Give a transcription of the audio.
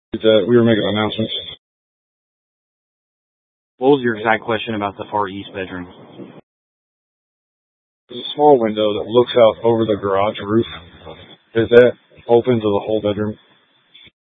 We were making announcements. What was your exact question about the far east bedroom? There's a small window that looks out over the garage roof. Is that open to the whole bedroom?